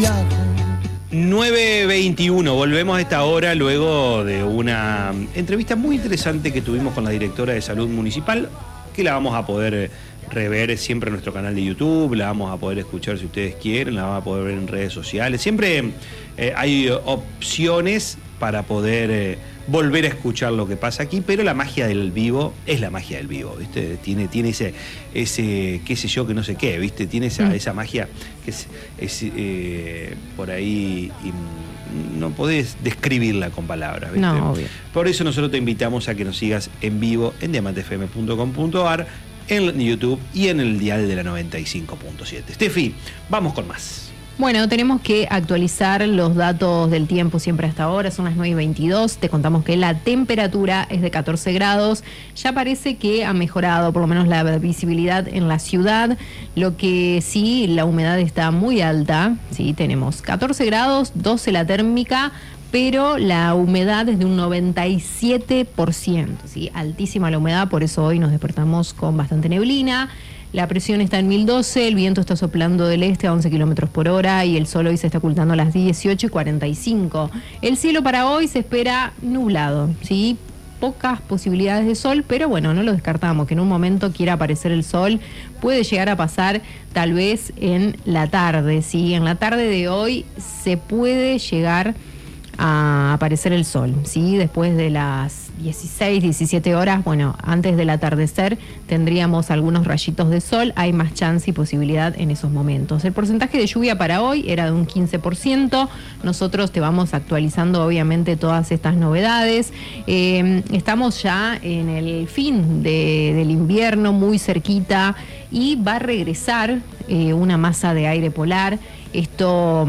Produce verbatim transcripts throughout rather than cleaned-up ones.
nueve veintiuno, volvemos a esta hora luego de una entrevista muy interesante que tuvimos con la directora de Salud Municipal, que la vamos a poder rever siempre en nuestro canal de YouTube, la vamos a poder escuchar si ustedes quieren, la van a poder ver en redes sociales. Siempre eh, hay opciones para poder eh, volver a escuchar lo que pasa aquí, pero la magia del vivo es la magia del vivo, ¿viste? Tiene, tiene ese, ese, qué sé yo, que no sé qué, ¿viste? Tiene esa, mm. esa magia que es, es eh, por ahí, y no podés describirla con palabras, ¿viste? No, obvio. Por eso nosotros te invitamos a que nos sigas en vivo en diamante f m punto com punto a r, en YouTube y en el dial de la noventa y cinco punto siete. Steffi, vamos con más. Bueno, tenemos que actualizar los datos del tiempo siempre hasta ahora, son las nueve y veintidós, te contamos que la temperatura es de catorce grados, ya parece que ha mejorado por lo menos la visibilidad en la ciudad, lo que sí, la humedad está muy alta, sí, tenemos catorce grados, doce la térmica, pero la humedad es de un noventa y siete por ciento, ¿sí? Altísima la humedad, por eso hoy nos despertamos con bastante neblina. La presión está en mil doce, el viento está soplando del este a once kilómetros por hora y el sol hoy se está ocultando a las dieciocho y cuarenta y cinco. El cielo para hoy se espera nublado, ¿sí? Pocas posibilidades de sol, pero bueno, no lo descartamos, que en un momento quiera aparecer el sol, puede llegar a pasar tal vez en la tarde, ¿sí? En la tarde de hoy se puede llegar a aparecer el sol, ¿sí? Después de las dieciséis, diecisiete horas, bueno, antes del atardecer tendríamos algunos rayitos de sol, hay más chance y posibilidad en esos momentos. El porcentaje de lluvia para hoy era de un quince por ciento, nosotros te vamos actualizando obviamente todas estas novedades, eh, estamos ya en el fin de, del invierno, muy cerquita, y va a regresar eh, una masa de aire polar, esto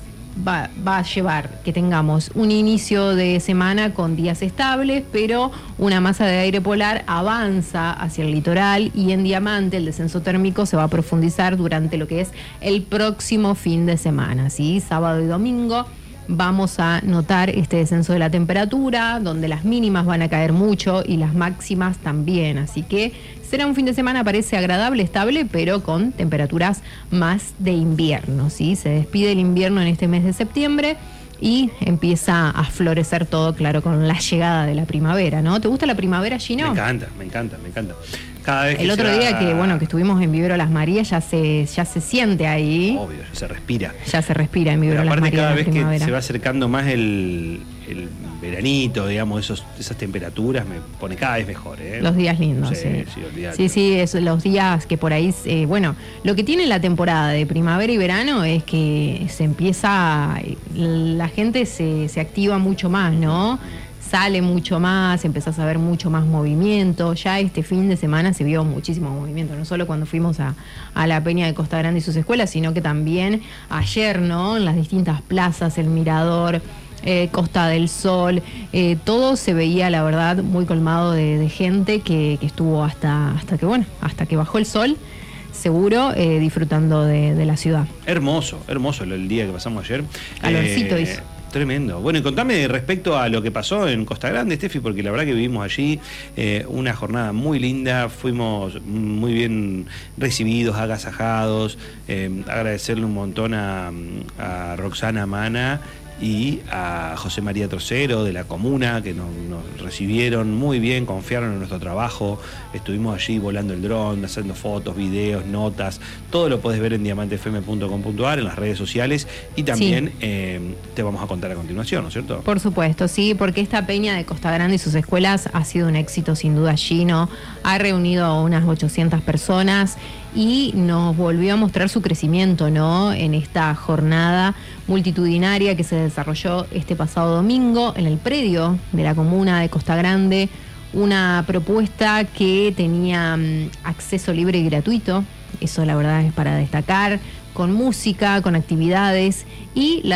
Va, va a llevar que tengamos un inicio de semana con días estables, pero una masa de aire polar avanza hacia el litoral y en Diamante el descenso térmico se va a profundizar durante lo que es el próximo fin de semana, ¿sí? Sábado y domingo vamos a notar este descenso de la temperatura, donde las mínimas van a caer mucho y las máximas también, así que será un fin de semana, parece agradable, estable, pero con temperaturas más de invierno, ¿sí? Se despide el invierno en este mes de septiembre y empieza a florecer todo, claro, con la llegada de la primavera, ¿no? ¿Te gusta la primavera, Gino? Me encanta, me encanta, me encanta. Cada vez que el otro va... día que, bueno, que estuvimos en Vivero Las Marías, ya se, ya se siente ahí. Obvio, ya se respira. Ya se respira en Vivero Las Marías. Aparte, cada vez primavera. que se va acercando más el, el veranito, digamos, esos, esas temperaturas, me pone cada vez mejor, ¿eh? Los días lindos, sí. Sí, sí, sí, sí, sí, es los días que por ahí, eh, bueno, lo que tiene la temporada de primavera y verano es que se empieza, la gente se, se activa mucho más, ¿no? Sale mucho más, empezás a ver mucho más movimiento. Ya este fin de semana se vio muchísimo movimiento, no solo cuando fuimos a, a la Peña de Costa Grande y sus escuelas, sino que también ayer, ¿no? En las distintas plazas, el Mirador, eh, Costa del Sol, eh, todo se veía, la verdad, muy colmado de, de gente que, que estuvo hasta, hasta que, bueno, hasta que bajó el sol, seguro, eh, disfrutando de, de la ciudad. Hermoso, hermoso el día que pasamos ayer. Calorcito eh, hizo. Tremendo. Bueno, y contame respecto a lo que pasó en Costa Grande, Steffi, porque la verdad que vivimos allí eh, una jornada muy linda, fuimos muy bien recibidos, agasajados, eh, agradecerle un montón a, a Roxana Mana y a José María Trocero de la comuna, que nos, nos recibieron muy bien, confiaron en nuestro trabajo, estuvimos allí volando el dron, haciendo fotos, videos, notas, todo lo podés ver en diamante f m punto com punto a r, en las redes sociales, y también sí. eh, te vamos a contar a continuación, ¿no es cierto? Por supuesto, sí, porque esta peña de Costa Grande y sus escuelas ha sido un éxito sin duda allí, ¿no? Ha reunido a unas ochocientas personas y nos volvió a mostrar su crecimiento, ¿no? En esta jornada multitudinaria que se desarrolló este pasado domingo en el predio de la comuna de Costa Grande, una propuesta que tenía um, acceso libre y gratuito, eso la verdad es para destacar, con música, con actividades y la